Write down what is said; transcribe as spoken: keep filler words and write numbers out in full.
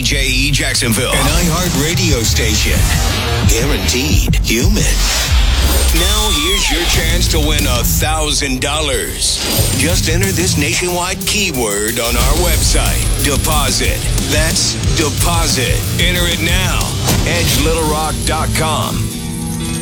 J E Jacksonville, an iHeart radio station. Guaranteed human. Now here's your chance to win a thousand dollars. Just enter this nationwide keyword on our website. Deposit. That's deposit. Enter it now. edge little rock dot com.